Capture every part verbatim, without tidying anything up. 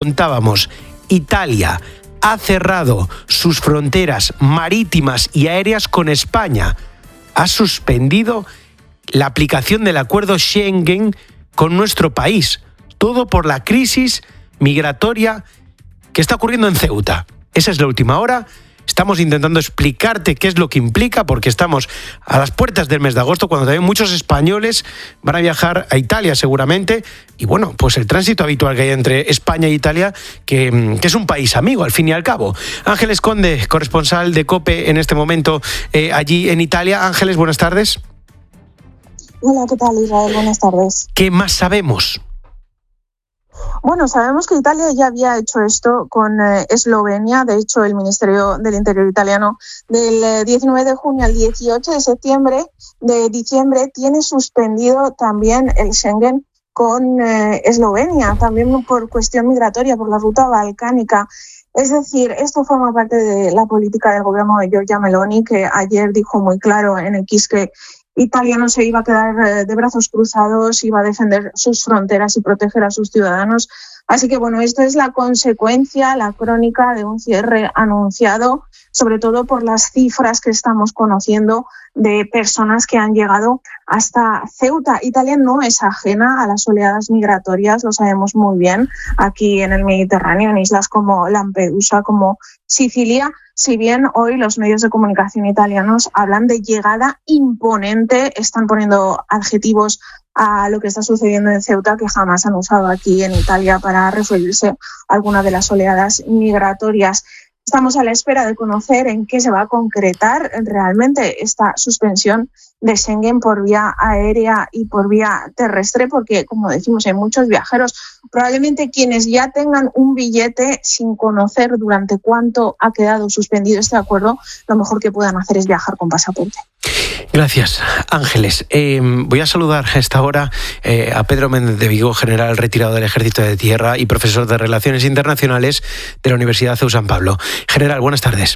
Contábamos, Italia ha cerrado sus fronteras marítimas y aéreas con España. Ha suspendido la aplicación del acuerdo Schengen con nuestro país. Todo por la crisis migratoria que está ocurriendo en Ceuta. Esa es la última hora. Estamos intentando explicarte qué es lo que implica, porque estamos a las puertas del mes de agosto, cuando también muchos españoles van a viajar a Italia seguramente. Y bueno, pues el tránsito habitual que hay entre España e Italia, que, que es un país amigo al fin y al cabo. Ángeles Conde, corresponsal de COPE en este momento eh, allí en Italia. Ángeles, buenas tardes. Hola, ¿qué tal, Israel? Buenas tardes. ¿Qué más sabemos? Bueno, sabemos que Italia ya había hecho esto con eh, Eslovenia. De hecho, el Ministerio del Interior italiano del eh, diecinueve de junio al dieciocho de septiembre de diciembre tiene suspendido también el Schengen con eh, Eslovenia, también por cuestión migratoria, por la ruta balcánica. Es decir, esto forma parte de la política del gobierno de Giorgia Meloni, que ayer dijo muy claro en X que Italia no se iba a quedar de brazos cruzados, iba a defender sus fronteras y proteger a sus ciudadanos. Así que, bueno, esto es la consecuencia, la crónica de un cierre anunciado, sobre todo por las cifras que estamos conociendo de personas que han llegado hasta Ceuta. Italia no es ajena a las oleadas migratorias, lo sabemos muy bien, aquí en el Mediterráneo, en islas como Lampedusa, como Sicilia. Si bien hoy los medios de comunicación italianos hablan de llegada imponente, están poniendo adjetivos a lo que está sucediendo en Ceuta que jamás han usado aquí en Italia para referirse a alguna de las oleadas migratorias. Estamos a la espera de conocer en qué se va a concretar realmente esta suspensión de Schengen por vía aérea y por vía terrestre, porque, como decimos, hay muchos viajeros, probablemente quienes ya tengan un billete sin conocer durante cuánto ha quedado suspendido este acuerdo, lo mejor que puedan hacer es viajar con pasaporte. Gracias, Ángeles. Eh, voy a saludar a esta hora eh, a Pedro Méndez de Vigo, general retirado del Ejército de Tierra y profesor de Relaciones Internacionales de la Universidad C E U San Pablo. General, buenas tardes.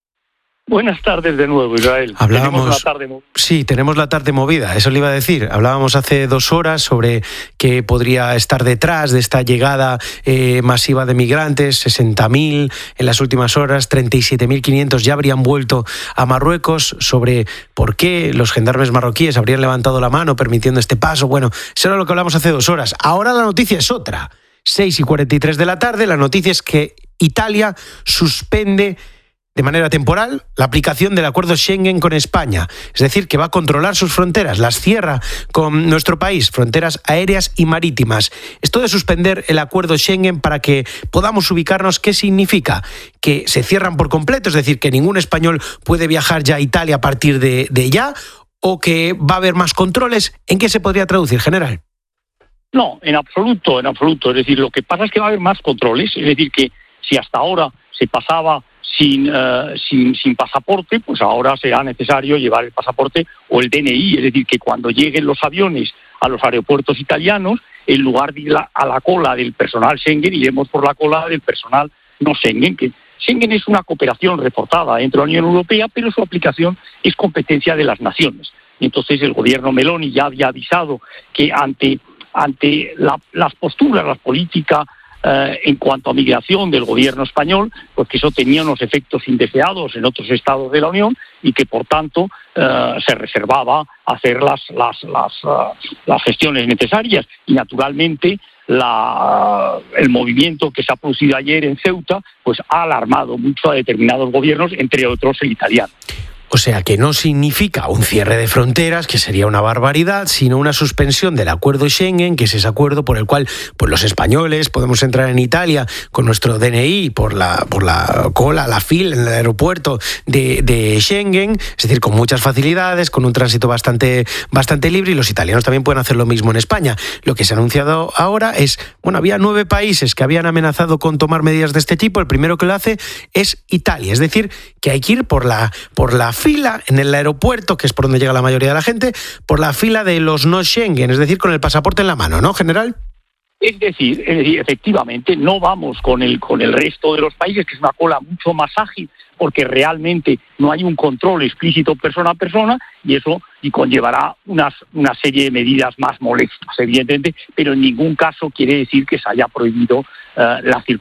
Buenas tardes de nuevo, Israel. Hablábamos, tenemos la tarde movida. Sí, tenemos la tarde movida, eso le iba a decir. Hablábamos hace dos horas sobre qué podría estar detrás de esta llegada eh, masiva de migrantes, sesenta mil en las últimas horas, treinta y siete mil quinientos ya habrían vuelto a Marruecos, sobre por qué los gendarmes marroquíes habrían levantado la mano permitiendo este paso. Bueno, eso era lo que hablamos hace dos horas. Ahora la noticia es otra. seis y cuarenta y tres de la tarde, la noticia es que Italia suspende de manera temporal la aplicación del acuerdo Schengen con España. Es decir, que va a controlar sus fronteras, las cierra con nuestro país, fronteras aéreas y marítimas. Esto de suspender el acuerdo Schengen, para que podamos ubicarnos, ¿qué significa? ¿Que se cierran por completo? Es decir, que ningún español puede viajar ya a Italia a partir de, de ya, o que va a haber más controles. ¿En qué se podría traducir, general? No, en absoluto, en absoluto. Es decir, lo que pasa es que va a haber más controles. Es decir, que si hasta ahora se pasaba sin, uh, sin, sin pasaporte, pues ahora será necesario llevar el pasaporte o el D N I. Es decir, que cuando lleguen los aviones a los aeropuertos italianos, en lugar de ir a la cola del personal Schengen, iremos por la cola del personal no Schengen, que Schengen es una cooperación reforzada entre la Unión Europea, pero su aplicación es competencia de las naciones. Y entonces el gobierno Meloni ya había avisado que ante ante la, las posturas, las políticas eh, en cuanto a migración del gobierno español, pues que eso tenía unos efectos indeseados en otros estados de la Unión y que, por tanto, eh, se reservaba hacer las, las, las, uh, las gestiones necesarias. Y, naturalmente, la, el movimiento que se ha producido ayer en Ceuta pues ha alarmado mucho a determinados gobiernos, entre otros el italiano. O sea, que no significa un cierre de fronteras, que sería una barbaridad, sino una suspensión del acuerdo Schengen, que es ese acuerdo por el cual pues, los españoles podemos entrar en Italia con nuestro D N I por la, por la cola, la fila en el aeropuerto de, de Schengen, es decir, con muchas facilidades, con un tránsito bastante, bastante libre, y los italianos también pueden hacer lo mismo en España. Lo que se ha anunciado ahora es, bueno, había nueve países que habían amenazado con tomar medidas de este tipo. El primero que lo hace es Italia, es decir, que hay que ir por la, por la fila en el aeropuerto, que es por donde llega la mayoría de la gente, por la fila de los no Schengen, es decir, con el pasaporte en la mano, ¿no, general? Es decir, es decir, efectivamente, no vamos con el, con el resto de los países, que es una cola mucho más ágil, porque realmente no hay un control explícito persona a persona, y eso y conllevará unas, una serie de medidas más molestas, evidentemente, pero en ningún caso quiere decir que se haya prohibido la